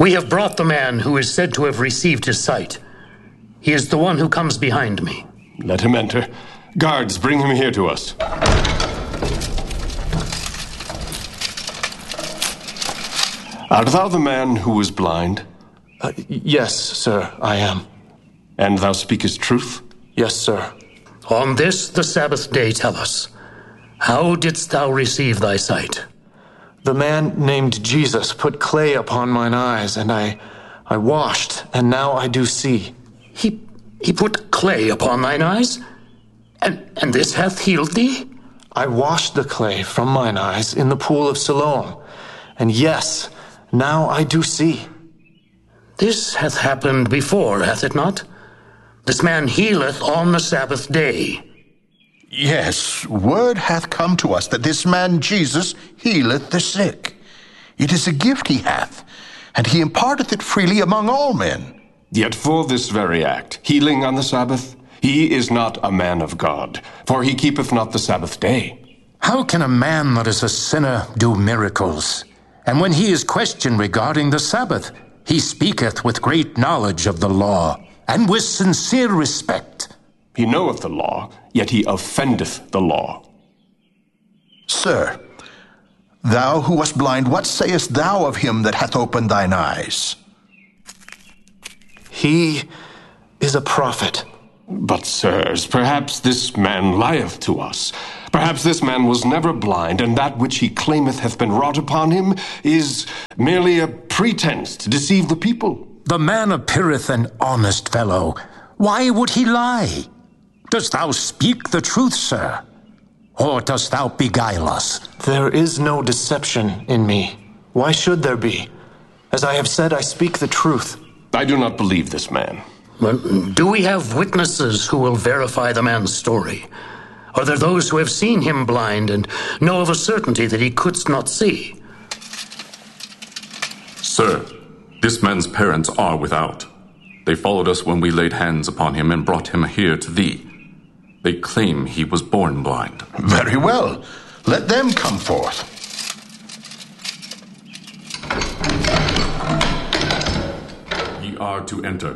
We have brought the man who is said to have received his sight. He is the one who comes behind me. Let him enter. Guards, bring him here to us. Art thou the man who was blind? Yes, sir, I am. And thou speakest truth? Yes, sir. On this the Sabbath day tell us, how didst thou receive thy sight? The man named Jesus put clay upon mine eyes, and I washed, and now I do see. He put clay upon thine eyes? And this hath healed thee? I washed the clay from mine eyes in the pool of Siloam, and yes, now I do see. This hath happened before, hath it not? This man healeth on the Sabbath day. Yes, word hath come to us that this man Jesus healeth the sick. It is a gift he hath, and he imparteth it freely among all men. Yet for this very act, healing on the Sabbath, he is not a man of God, for he keepeth not the Sabbath day. How can a man that is a sinner do miracles? And when he is questioned regarding the Sabbath, he speaketh with great knowledge of the law, and with sincere respect. He knoweth the law, yet he offendeth the law. Sir, thou who wast blind, what sayest thou of him that hath opened thine eyes? He is a prophet. But, sirs, perhaps this man lieth to us. Perhaps this man was never blind, and that which he claimeth hath been wrought upon him is merely a pretense to deceive the people. The man appeareth an honest fellow. Why would he lie? Dost thou speak the truth, sir? Or dost thou beguile us? There is no deception in me. Why should there be? As I have said, I speak the truth. I do not believe this man. Well, do we have witnesses who will verify the man's story? Are there those who have seen him blind and know of a certainty that he couldst not see? Sir, this man's parents are without. They followed us when we laid hands upon him and brought him here to thee. They claim he was born blind. Very well. Let them come forth. Ye are to enter.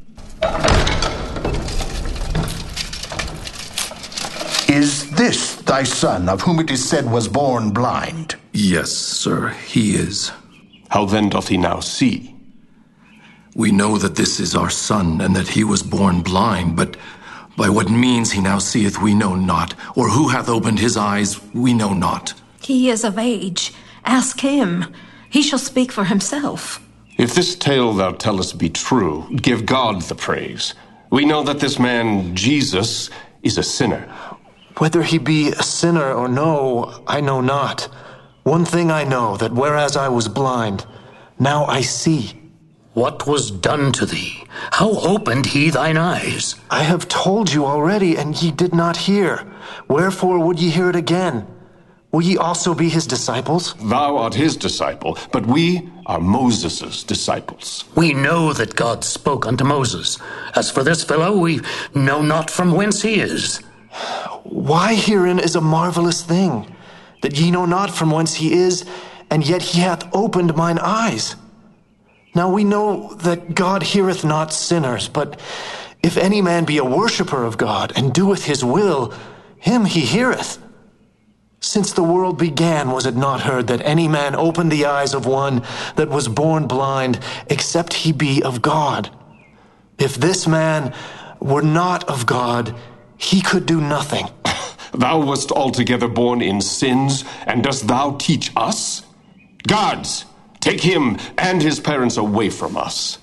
Is this thy son, of whom it is said was born blind? Yes, sir, he is. How then doth he now see? We know that this is our son, and that he was born blind, but by what means he now seeth we know not, or who hath opened his eyes we know not. He is of age. Ask him. He shall speak for himself. If this tale thou tellest be true, give God the praise. We know that this man, Jesus, is a sinner. Whether he be a sinner or no, I know not. One thing I know, that whereas I was blind, now I see. What was done to thee? How opened he thine eyes? I have told you already, and ye did not hear. Wherefore would ye hear it again? Will ye also be his disciples? Thou art his disciple, but we are Moses' disciples. We know that God spoke unto Moses. As for this fellow, we know not from whence he is. Why herein is a marvelous thing, that ye know not from whence he is, and yet he hath opened mine eyes. Now we know that God heareth not sinners, but if any man be a worshipper of God, and doeth his will, him he heareth. Since the world began, was it not heard that any man opened the eyes of one that was born blind, except he be of God? If this man were not of God, he could do nothing. Thou wast altogether born in sins, and dost thou teach us? Guards, take him and his parents away from us.